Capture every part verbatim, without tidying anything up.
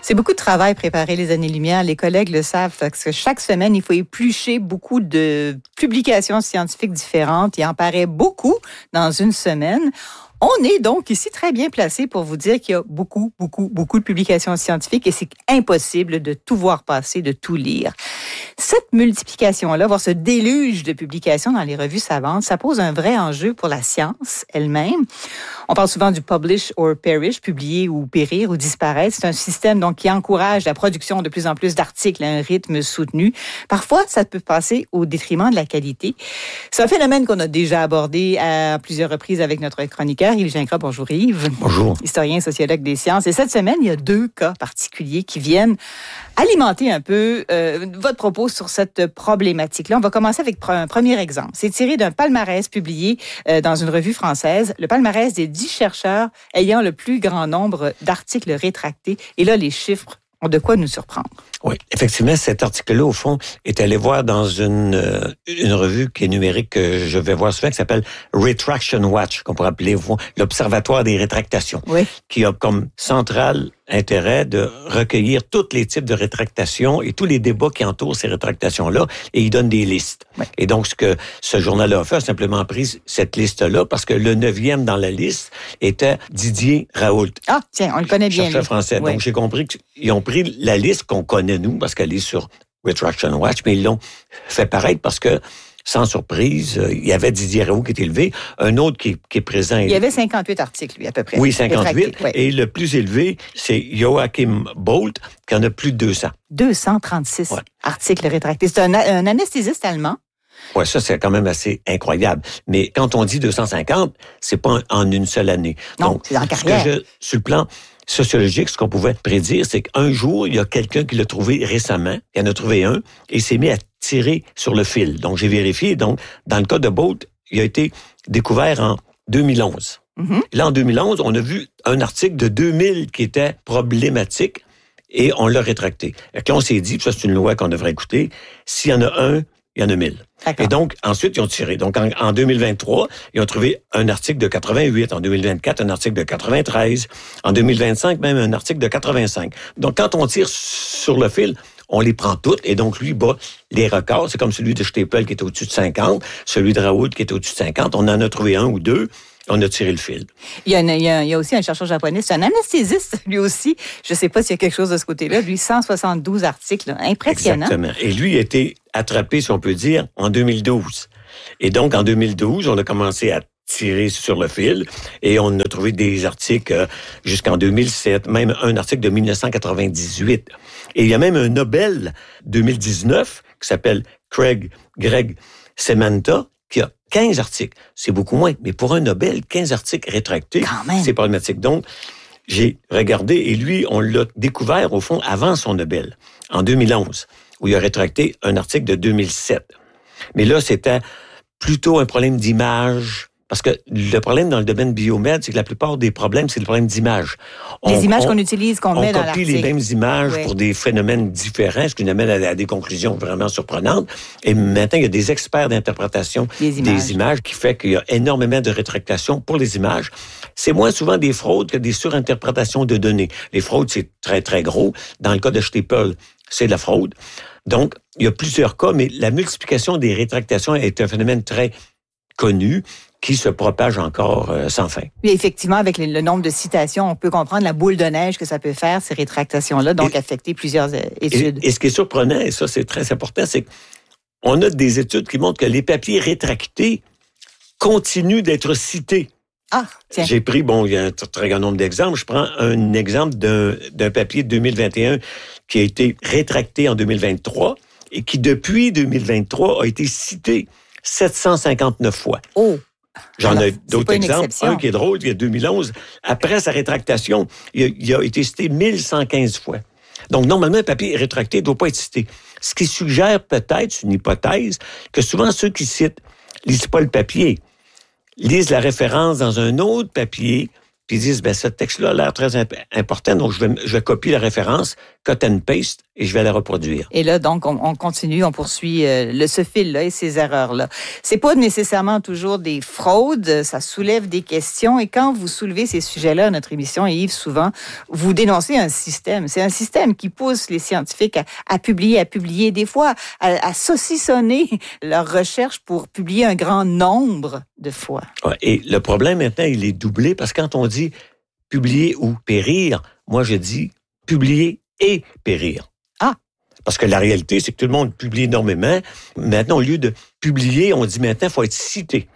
C'est beaucoup de travail préparer les années-lumière. Les collègues le savent parce que chaque semaine, il faut éplucher beaucoup de publications scientifiques différentes. Il en paraît beaucoup dans une semaine. On est donc ici très bien placé pour vous dire qu'il y a beaucoup, beaucoup, beaucoup de publications scientifiques et c'est impossible de tout voir passer, de tout lire. Cette multiplication-là, voire ce déluge de publications dans les revues savantes, ça pose un vrai enjeu pour la science elle-même. On parle souvent du publish or perish, publier ou périr ou disparaître. C'est un système donc qui encourage la production de plus en plus d'articles à un rythme soutenu. Parfois, ça peut passer au détriment de la qualité. C'est un phénomène qu'on a déjà abordé à plusieurs reprises avec notre chroniqueur Yves Gingras. Bonjour Yves. Bonjour. Historien, sociologue des sciences. Et cette semaine, il y a deux cas particuliers qui viennent alimenter un peu euh, votre propos sur cette problématique-là. On va commencer avec un premier exemple. C'est tiré d'un palmarès publié euh, dans une revue française, le palmarès des dix chercheurs ayant le plus grand nombre d'articles rétractés. Et là, les chiffres ont de quoi nous surprendre. Oui, effectivement, cet article-là, au fond, est allé voir dans une euh, une revue qui est numérique que je vais voir souvent, qui s'appelle Retraction Watch, qu'on pourrait appeler l'Observatoire des rétractations, oui. qui a comme central intérêt de recueillir tous les types de rétractations et tous les débats qui entourent ces rétractations-là, et il donne des listes. Oui. Et donc, ce que ce journal-là a fait, a simplement pris cette liste-là, parce que le neuvième dans la liste était Didier Raoult. Ah, tiens, on le connaît bien. Chercheur lui. français. Oui. Donc, j'ai compris qu'ils ont pris la liste qu'on connaît, nous, parce qu'elle est sur Retraction Watch, mais ils l'ont fait paraître parce que, sans surprise, il y avait Didier Raoult qui est élevé, un autre qui, qui est présent. Il y avait cinquante-huit articles, lui, à peu près. Oui, cinquante-huit. Oui. Et le plus élevé, c'est Joachim Bolt, qui en a plus de deux cents. deux cent trente-six ouais. articles rétractés. C'est un, un anesthésiste allemand. Oui, ça, c'est quand même assez incroyable. Mais quand on dit deux cent cinquante, c'est pas en une seule année. Non, Donc, c'est en carrière. Ce que je, sur le plan sociologique, ce qu'on pouvait prédire, c'est qu'un jour, il y a quelqu'un qui l'a trouvé récemment, il en a trouvé un, et il s'est mis à tirer sur le fil. Donc, j'ai vérifié. Donc, dans le cas de Bolt, il a été découvert en deux mille onze. Mm-hmm. Là, en deux mille onze, on a vu un article de deux mille qui était problématique et on l'a rétracté. Et là, on s'est dit, ça, c'est une loi qu'on devrait écouter, s'il y en a un, il y en a mille. D'accord. Et donc, ensuite, ils ont tiré. Donc, en, en deux mille vingt-trois, ils ont trouvé un article de quatre-vingt-huit. En deux mille vingt-quatre, un article de quatre-vingt-treize. En deux mille vingt-cinq, même un article de quatre-vingt-cinq. Donc, quand on tire sur le fil, on les prend toutes. Et donc, lui bat les records. C'est comme celui de Stapel qui est au-dessus de cinquante, celui de Raoult qui est au-dessus de cinquante. On en a trouvé un ou deux. On a tiré le fil. Il y a, une, il y a, il y a aussi un chercheur japonais, c'est un anesthésiste, lui aussi. Je ne sais pas s'il y a quelque chose de ce côté-là. Lui, cent soixante-douze articles. Là. Impressionnant. Exactement. Et lui a été attrapé, si on peut dire, en deux mille douze. Et donc, en deux mille douze, on a commencé à tirer sur le fil et on a trouvé des articles euh, jusqu'en deux mille sept, même un article de dix-neuf cent quatre-vingt-dix-huit. Et il y a même un Nobel deux mille dix-neuf qui s'appelle Craig Greg Sementa, qui a quinze articles. C'est beaucoup moins, mais pour un Nobel, quinze articles rétractés, c'est problématique. Donc, j'ai regardé, et lui, on l'a découvert, au fond, avant son Nobel, en deux mille onze, où il a rétracté un article de deux mille sept. Mais là, c'était plutôt un problème d'image, parce que le problème dans le domaine biomède, c'est que la plupart des problèmes, c'est le problème d'image. Les on, images on, qu'on utilise, qu'on met dans l'article. On copie les mêmes images oui. pour des phénomènes différents, ce qui nous amène à, à des conclusions vraiment surprenantes. Et maintenant, il y a des experts d'interprétation des images. des images qui fait qu'il y a énormément de rétractations pour les images. C'est moins souvent des fraudes que des surinterprétations de données. Les fraudes, c'est très, très gros. Dans le cas de Stapel, c'est de la fraude. Donc, il y a plusieurs cas, mais la multiplication des rétractations est un phénomène très connu qui se propage encore euh, sans fin. Oui, effectivement, avec le, le nombre de citations, on peut comprendre la boule de neige que ça peut faire, ces rétractations-là, donc et, affecter plusieurs euh, études. Et, et ce qui est surprenant, et ça c'est très important, c'est qu'on a des études qui montrent que les papiers rétractés continuent d'être cités. Ah, tiens. J'ai pris, bon, il y a un très grand nombre d'exemples. Je prends un exemple d'un, d'un papier de deux mille vingt et un qui a été rétracté en deux mille vingt-trois et qui, depuis deux mille vingt-trois, a été cité sept cent cinquante-neuf fois. Oh! J'en Alors, ai d'autres exemples. Exception. Un qui est drôle, il y a deux mille onze. Après sa rétractation, il a, il a été cité mille cent quinze fois. Donc, normalement, un papier rétracté ne doit pas être cité. Ce qui suggère peut-être, c'est une hypothèse, que souvent ceux qui citent ne lisent pas le papier, lisent la référence dans un autre papier puis ils disent, ben ce texte-là a l'air très imp- important, donc je vais, je vais copier la référence, cut and paste, et je vais la reproduire. Et là, donc, on, on continue, on poursuit euh, le, ce fil-là et ces erreurs-là. C'est pas nécessairement toujours des fraudes, ça soulève des questions, et quand vous soulevez ces sujets-là à notre émission, et Yves, souvent, vous dénoncez un système. C'est un système qui pousse les scientifiques à, à publier, à publier, des fois, à, à saucissonner leurs recherches pour publier un grand nombre de fois. Ouais, et le problème maintenant, il est doublé, parce que quand on dit publier ou périr, moi je dis publier et périr. Ah! Parce que la réalité, c'est que tout le monde publie énormément. Maintenant, au lieu de publier, on dit maintenant, il faut être cité.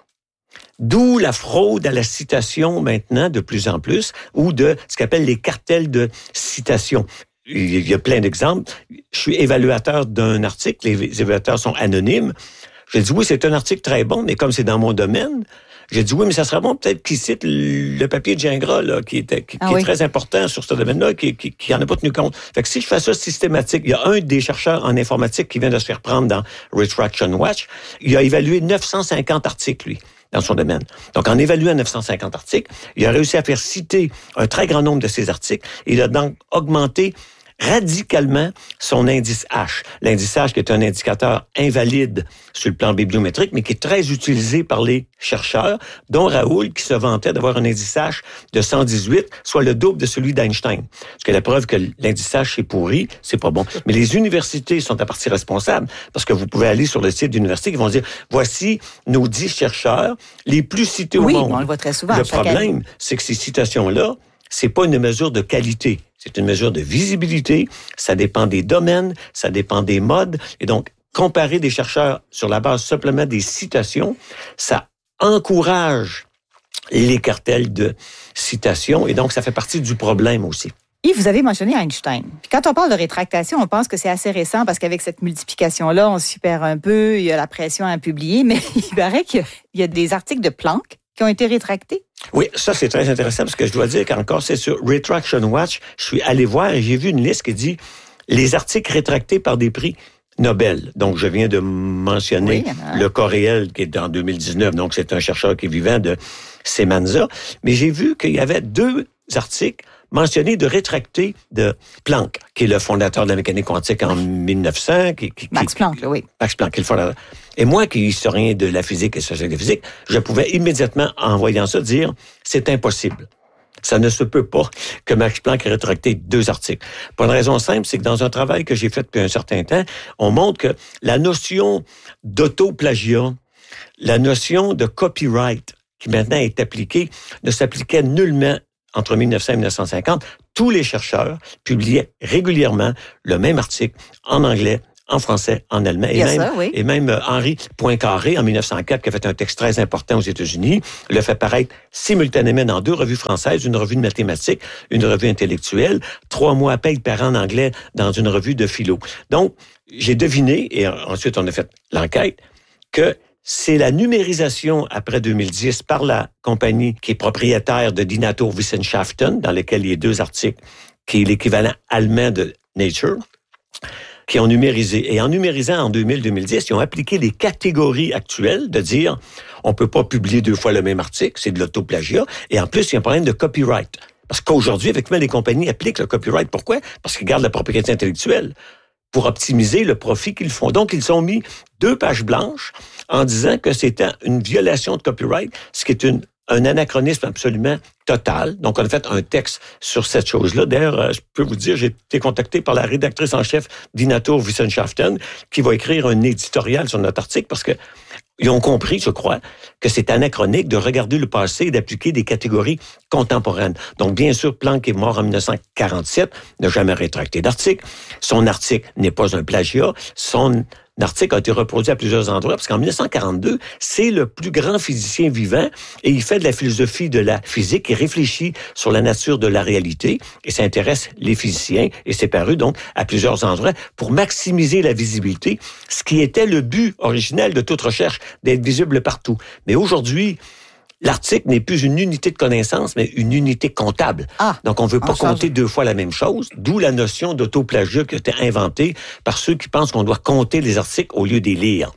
D'où la fraude à la citation maintenant, de plus en plus, ou de ce qu'on appelle les cartels de citation. Il y a plein d'exemples. Je suis évaluateur d'un article, les évaluateurs sont anonymes. J'ai dit, oui, c'est un article très bon, mais comme c'est dans mon domaine, j'ai dit, oui, mais ça serait bon peut-être qu'il cite le papier de Gingras, là, qui, était, qui, ah, qui oui. est très important sur ce domaine-là, qui, qui, qui en a pas tenu compte. Fait que si je fais ça systématique, il y a un des chercheurs en informatique qui vient de se faire prendre dans Retraction Watch. Il a évalué neuf cent cinquante articles, lui, dans son domaine. Donc, en évaluant neuf cent cinquante articles, il a réussi à faire citer un très grand nombre de ces articles. Il a donc augmenté radicalement son indice H. L'indice H qui est un indicateur invalide sur le plan bibliométrique, mais qui est très utilisé par les chercheurs, dont Raoul, qui se vantait d'avoir un indice H de cent dix-huit, soit le double de celui d'Einstein. Parce que la preuve que l'indice H est pourri, c'est pas bon. Mais les universités sont à partie responsables, parce que vous pouvez aller sur le site d'université qui vont dire, voici nos dix chercheurs les plus cités oui, au monde. Oui, on le voit très souvent. Le problème, c'est que ces citations-là, c'est pas une mesure de qualité. C'est une mesure de visibilité. Ça dépend des domaines, ça dépend des modes. Et donc, comparer des chercheurs sur la base simplement des citations, ça encourage les cartels de citations. Et donc, ça fait partie du problème aussi. Yves, vous avez mentionné Einstein. Puis quand on parle de rétractation, on pense que c'est assez récent parce qu'avec cette multiplication-là, on s'y perd un peu, il y a la pression à publier, mais il paraît qu'il y a des articles de Planck qui ont été rétractés. Oui, ça c'est très intéressant parce que je dois dire qu'encore c'est sur Retraction Watch, je suis allé voir et j'ai vu une liste qui dit les articles rétractés par des prix Nobel. Donc je viens de mentionner oui, le cas réel qui est en deux mille dix-neuf, donc c'est un chercheur qui est vivant de Semanza, mais j'ai vu qu'il y avait deux articles mentionnés de rétractés de Planck, qui est le fondateur de la mécanique quantique en mille neuf cents. Qui, qui, Max Planck, oui. Max Planck, qui est le fondateur. Et moi, qui suis historien de la physique et sociologue de physique, je pouvais immédiatement, en voyant ça, dire c'est impossible. Ça ne se peut pas que Max Planck ait rétracté deux articles. Pour une raison simple, c'est que dans un travail que j'ai fait depuis un certain temps, on montre que la notion d'autoplagiat, la notion de copyright, qui maintenant est appliquée, ne s'appliquait nullement entre mille neuf cents et mille neuf cent cinquante. Tous les chercheurs publiaient régulièrement le même article en anglais, en français, en allemand. Et même, ça, oui. et même euh, Henri Poincaré, en mille neuf cent quatre, qui a fait un texte très important aux États-Unis, l'a fait paraître simultanément dans deux revues françaises, une revue de mathématiques, une revue intellectuelle. Trois mois après, il paraît en anglais dans une revue de philo. Donc, j'ai deviné, et ensuite on a fait l'enquête, que c'est la numérisation après deux mille dix par la compagnie qui est propriétaire de Die Naturwissenschaften, dans lequel il y a deux articles, qui est l'équivalent allemand de Nature, qui ont numérisé. Et en numérisant en deux mille deux mille dix, ils ont appliqué les catégories actuelles de dire on peut pas publier deux fois le même article, c'est de l'autoplagiat. Et en plus, il y a un problème de copyright. Parce qu'aujourd'hui, effectivement, les compagnies appliquent le copyright. Pourquoi? Parce qu'ils gardent la propriété intellectuelle pour optimiser le profit qu'ils font. Donc, ils ont mis deux pages blanches en disant que c'était une violation de copyright, ce qui est une, un anachronisme absolument total. Donc, on a fait un texte sur cette chose-là. D'ailleurs, je peux vous dire, j'ai été contacté par la rédactrice en chef Die Naturwissenschaften qui va écrire un éditorial sur notre article parce que ils ont compris, je crois, que c'est anachronique de regarder le passé et d'appliquer des catégories contemporaines. Donc, bien sûr, Planck est mort en dix-neuf cent quarante-sept, n'a jamais rétracté d'article. Son article n'est pas un plagiat. Son article a été reproduit à plusieurs endroits, parce qu'en dix-neuf cent quarante-deux, c'est le plus grand physicien vivant et il fait de la philosophie de la physique et réfléchit sur la nature de la réalité et ça intéresse les physiciens et c'est paru donc à plusieurs endroits pour maximiser la visibilité, ce qui était le but originel de toute recherche, d'être visible partout. Mais aujourd'hui, l'article n'est plus une unité de connaissance, mais une unité comptable. Ah, donc, on ne veut pas compter change. deux fois la même chose, d'où la notion d'autoplagiat qui a été inventée par ceux qui pensent qu'on doit compter les articles au lieu des lire.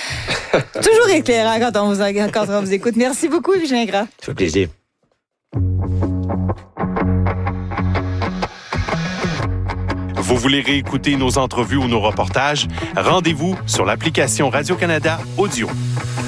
Toujours éclairant quand on vous, quand on vous écoute. Merci beaucoup, Yves Gingras. Ça fait plaisir. Vous voulez réécouter nos entrevues ou nos reportages? Rendez-vous sur l'application Radio-Canada Audio.